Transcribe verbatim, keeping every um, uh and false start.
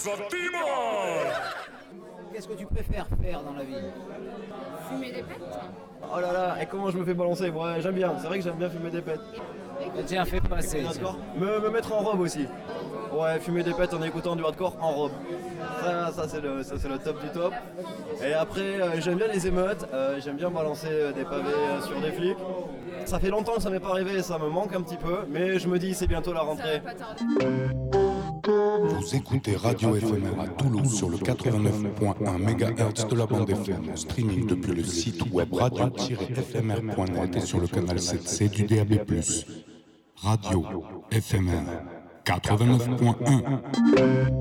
Qu'est-ce que tu préfères faire dans la vie? Fumer des pètes. Oh là là, et comment je me fais balancer? Ouais, j'aime bien, c'est vrai que j'aime bien fumer des pètes. Tiens, fais passer. Me, me mettre en robe aussi. Ouais, fumer des pètes en écoutant du hardcore en robe. Ça, ça c'est le, ça, c'est le top du top. Et après, euh, j'aime bien les émeutes, euh, j'aime bien balancer euh, des pavés euh, sur des flics. Ça fait longtemps que ça m'est pas arrivé, ça me manque un petit peu, mais je me dis c'est bientôt la rentrée. Vous écoutez Radio F M R à Toulouse sur le quatre-vingt-neuf point un mégahertz de la bande F M, streaming depuis le site web radio tiret f m r point net et sur le canal sept C du D A B plus. Radio F M R quatre-vingt-neuf point un.